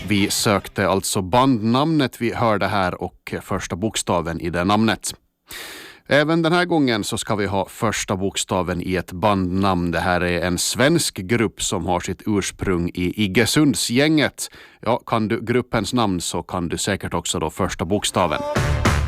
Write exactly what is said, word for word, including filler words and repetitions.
Vi sökte alltså bandnamnet vi hörde här och första bokstaven i det namnet. Även den här gången så ska vi ha första bokstaven i ett bandnamn. Det här är en svensk grupp som har sitt ursprung i Iggesundsgänget. Ja, kan du gruppens namn så kan du säkert också då första bokstaven.